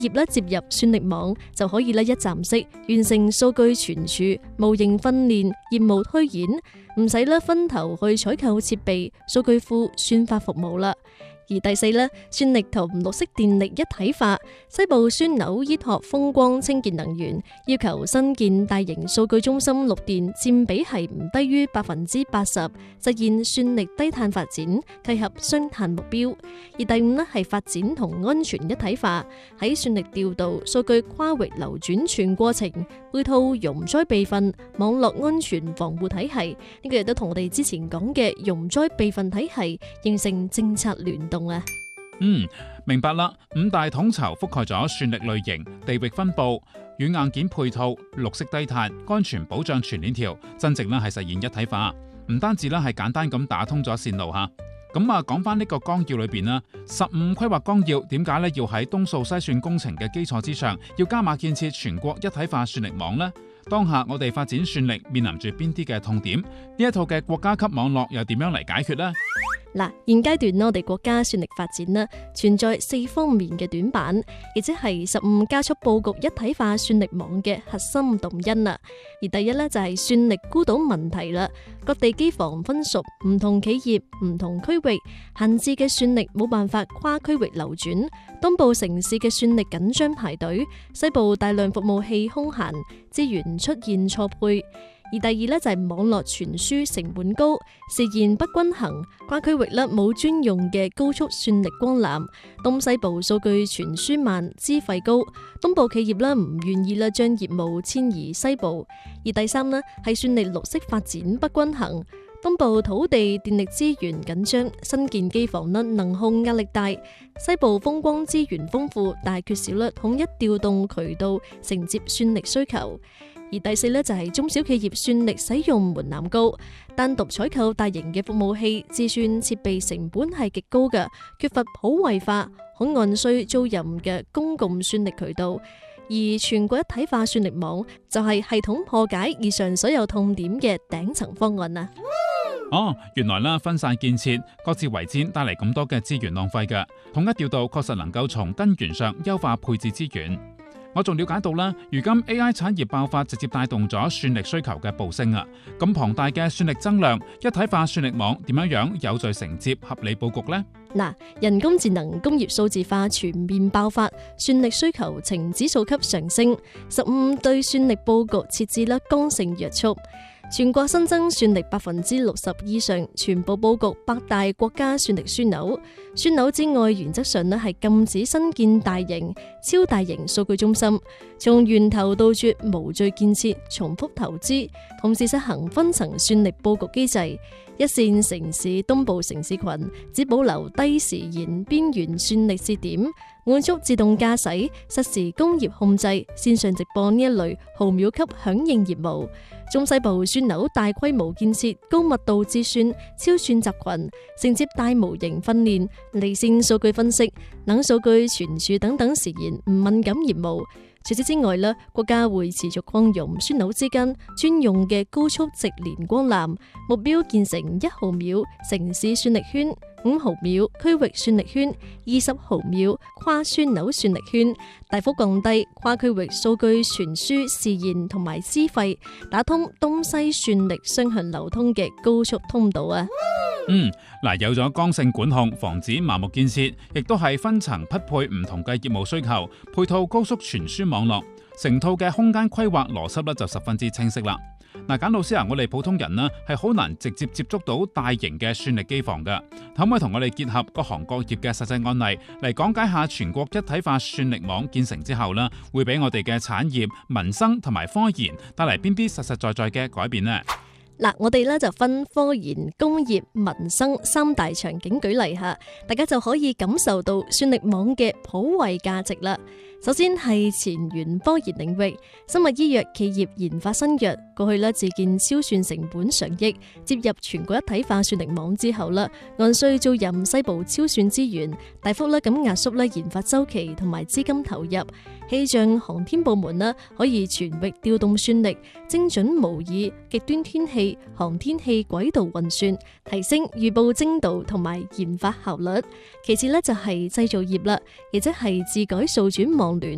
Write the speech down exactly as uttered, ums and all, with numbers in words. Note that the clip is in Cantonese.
業咧接入算力網，就可以咧一站式完成數據存儲、模型訓練、業務推演，唔使咧分頭去採購設備、數據庫、算法服務啦。而第四呢，算力同綠色電力一體化，西部樞紐依託風光清潔能源，要求新建大型數據中心綠電佔比係唔低於百分之八十，實現算力低碳發展，契合雙碳目標。而第五呢，係發展同安全一體化，喺算力調度、數據跨域流轉全過程，配套容災備份、網絡安全防護體系，呢個亦都同我哋之前講嘅容災備份體系形成政策聯動。 嗯，明白啦。五大統籌覆蓋咗算力類型、地域分佈、軟硬件配套、綠色低碳、安全保障全鏈條，真正咧係實現一體化。唔單止咧係簡單咁打通咗線路吓。咁啊，講翻呢個綱要裏邊啦，十五規劃綱要點解咧要喺東數西算工程嘅基礎之上，要加碼建設全國一體化算力網呢？當下我哋發展算力面臨住邊啲嘅痛點？呢一套嘅國家級網絡又點樣嚟解決呢？ 嗱，現階段我哋國家算力發展呢，存在四方面嘅短板，亦即係十五加速佈局一體化算力網嘅核心動因啦。而第一呢，就係算力孤島問題啦，各地機房分屬唔同企業、唔同區域，閒置嘅算力冇辦法跨區域流轉，東部城市嘅算力緊張排隊，西部大量服務器空閒，資源出現錯配。而第二呢，就係網絡傳輸成本高，時延不均衡，跨區域呢冇專用嘅高速算力光纜，東西部數據傳輸慢，資費高，東部企業呢唔願意呢將業務遷移西部。而第三呢，係算力綠色發展不均衡，東部土地電力資源緊張，新建機房呢能控壓力大，西部風光資源豐富，但係缺少呢統一調動渠道承接算力需求。而第四呢，就係中小企業算力使用門檻高，單獨採購大型嘅服務器，自算設備成本係極高嘅，缺乏普惠化，可按需租賃嘅公共算力渠道。而全國一體化算力網就係系統破解以上所有痛點嘅頂層方案啊！ 哦，原來啦，分散建設，各自為戰，帶嚟咁多嘅資源浪費嘅，統一調度確實能夠從根源上優化配置資源。我仲了解到啦，如今 A I 產業爆發，直接帶動咗算力需求嘅暴升啊！咁龐大嘅算力增量，一體化算力網點樣樣有序承接、合理佈局呢？ 嗱，人工智能、工業數字化全面爆發，算力需求呈指數級上升。十五對算力佈局設置啦剛性約束。全國新增算力百分之六十以上，全部佈局八大國家算力樞紐。樞紐之外，原則上咧係禁止新建大型、超大型數據中心，從源頭杜絕無序建設、重複投資，同時實行分層算力佈局機制。一線城市東部城市群只保留低時延邊緣算力節點，滿足自動駕駛、實時工業控制、線上直播呢一類毫秒級響應業務。中西部算紐大規模建設，高密度自算、超算集群，承接大模型訓練、離線數據分析、冷數據存儲等等時延唔敏感業務。除此之外呢，國家會持續擴容樞紐之間專用嘅高速直連光纜，目標建成一毫秒城市算力圈、五毫秒區域算力圈、二十毫秒跨樞紐算力圈，大幅降低跨區域數據傳輸時延同埋資費，打通東西算力雙向流通嘅高速通道啊！ 嗯，嗱，有咗剛性管控，防止盲目建設，亦都係分層匹配唔同嘅業務需求，配套高速傳輸網絡，成套嘅空間規劃邏輯咧就十分之清晰啦。嗱，簡老師啊，我哋普通人呢係好難直接接觸到大型嘅算力機房噶，可唔可以同我哋結合各行各業嘅實際案例嚟講解下全國一體化算力網建成之後呢，會俾我哋嘅產業、民生同埋科研帶嚟邊啲實實在在嘅改變呢？ 嗱，我哋咧就分科研、工業、民生三大場景舉例下，大家就可以感受到算力網嘅普惠價值啦。首先係前沿科研領域，生物醫藥企業研發新藥，過去咧自建超算成本上億，接入全國一體化算力網之後啦，按需租任西部超算資源，大幅咧咁壓縮咧研發周期同埋資金投入。氣象航天部門呢可以全域調動算力，精準模擬極端天氣、航天器軌道運算，提升預報精度同埋研發效率。其次呢就係製造業啦，亦即係自改數轉網聯，